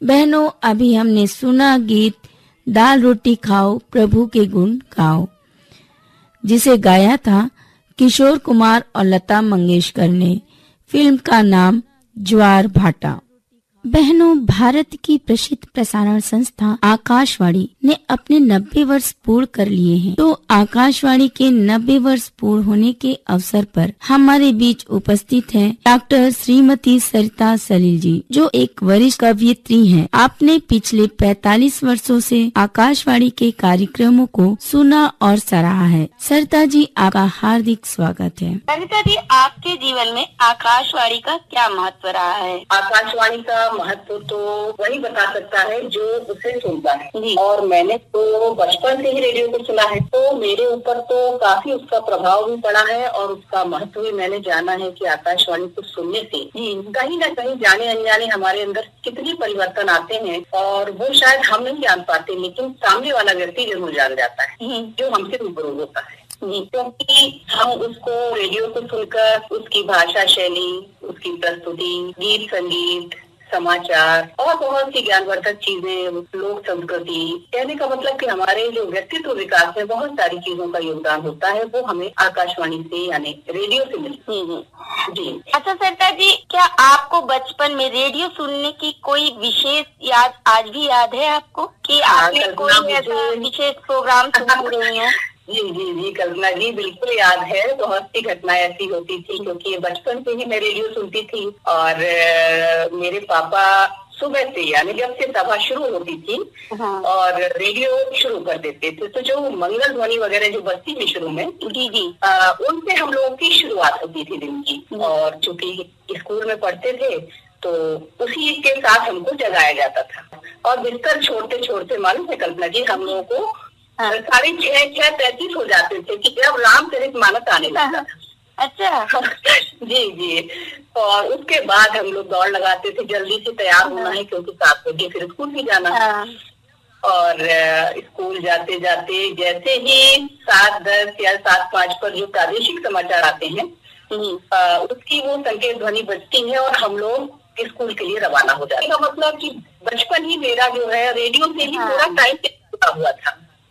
बहनों, अभी हमने सुना गीत दाल रोटी खाओ प्रभु के गुण गाओ, जिसे गाया था किशोर कुमार और लता मंगेशकर ने। फिल्म का नाम ज्वार भाटा। बहनों, भारत की प्रसिद्ध प्रसारण संस्था आकाशवाणी ने अपने 90 वर्ष पूर्ण कर लिए हैं। तो आकाशवाणी के 90 वर्ष पूर्ण होने के अवसर पर हमारे बीच उपस्थित हैं डॉक्टर श्रीमती सरिता सलील जी, जो एक वरिष्ठ कवयित्री हैं। आपने पिछले 45 वर्षों से आकाशवाणी के कार्यक्रमों को सुना और सराहा है। सरिता जी, आपका हार्दिक स्वागत है। सरिता जी, आपके जीवन में आकाशवाणी का क्या महत्व रहा है? आकाशवाणी का महत्व तो वही बता सकता है जो उसे सुनता है, और मैंने तो बचपन से ही रेडियो को सुना है, तो मेरे ऊपर तो काफी उसका प्रभाव भी पड़ा है और उसका महत्व भी मैंने जाना है कि आकाशवाणी को सुनने से कहीं न कहीं जाने अनजाने हमारे अंदर कितने परिवर्तन आते हैं, और वो शायद हम नहीं जान पाते, लेकिन सामने वाला व्यक्ति जरूर जान जाता है जो हमसे रूबरू होता है। क्योंकि हम उसको रेडियो को सुनकर उसकी भाषा शैली, उसकी प्रस्तुति, गीत संगीत, समाचार और बहुत सी ज्ञानवर्धक चीजें, लोक संस्कृति, कहने का मतलब कि हमारे जो व्यक्तित्व विकास में बहुत सारी चीजों का योगदान होता है, वो हमें आकाशवाणी से यानी रेडियो से मिलती है। जी। अच्छा सरिता जी, क्या आपको बचपन में रेडियो सुनने की कोई विशेष याद आज भी याद है आपको, कि आपने कोई ऐसा विशेष प्रोग्राम सुन रही है? जी जी जी कल्पना जी, बिल्कुल याद है। बहुत सी घटनाएं ऐसी होती थी, क्योंकि बचपन से ही मैं रेडियो सुनती थी, और मेरे पापा सुबह से यानी जब से सभा शुरू होती थी और रेडियो शुरू कर देते थे, तो जो मंगल ध्वनि वगैरह जो बजती थी शुरू में, उनसे हम लोगों की शुरुआत होती थी दिन की। और चूंकि स्कूल में पढ़ते थे तो उसी के साथ हमको जगाया जाता था, और बिस्तर छोड़ते छोड़ते मालूम है कल्पना जी, हम लोगों को 6:35 हो जाते थे कि जब रामचरितमानस आने लगता था। अच्छा। जी जी। और उसके बाद हम लोग दौड़ लगाते थे, जल्दी से तैयार होना है, क्योंकि 7 बजे फिर स्कूल भी जाना है। और स्कूल जाते जाते जैसे ही 7:10 या 7:05 पर जो प्रादेशिक समाचार आते हैं, उसकी वो संकेत ध्वनि बजती है और हम लोग स्कूल के लिए रवाना हो जाते हैं। मतलब कि बचपन ही मेरा जो है रेडियो से ही पूरा टाइम जुड़ा हुआ था।